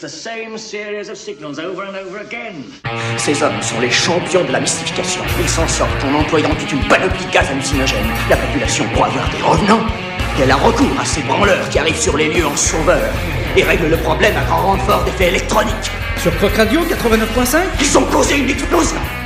the same series of signals over and over again. Ces hommes sont les champions de la mystification. Ils s'en sortent en employant toute une panoplie de gaz hallucinogènes. La population croit avoir des revenants. Et elle a recours à ces branleurs qui arrivent sur les lieux en sauveurs et règlent le problème à grand renfort d'effets électroniques. Sur Croc Radio 89.5, Ils ont causé une explosion.